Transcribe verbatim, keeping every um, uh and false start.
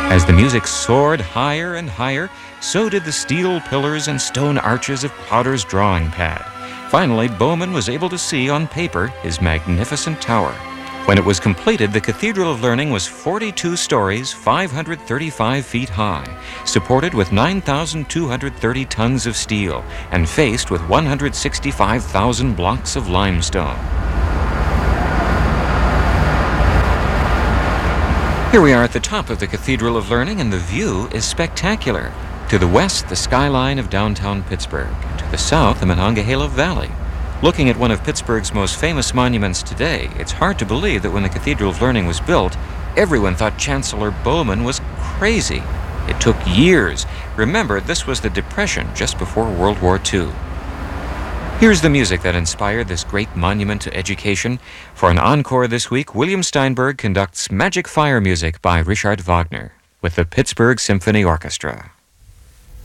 As the music soared higher and higher, so did the steel pillars and stone arches of Potter's drawing pad. Finally, Bowman was able to see on paper his magnificent tower. When it was completed, the Cathedral of Learning was forty-two stories, five hundred thirty-five feet high, supported with nine thousand two hundred thirty tons of steel, and faced with one hundred sixty-five thousand blocks of limestone. Here we are at the top of the Cathedral of Learning, and the view is spectacular. To the west, the skyline of downtown Pittsburgh, and to the south, the Monongahela Valley. Looking at one of Pittsburgh's most famous monuments today, it's hard to believe that when the Cathedral of Learning was built, everyone thought Chancellor Bowman was crazy. It took years. Remember, this was the Depression just before World War Two. Here's the music that inspired this great monument to education. For an encore this week, William Steinberg conducts Magic Fire music by Richard Wagner with the Pittsburgh Symphony Orchestra.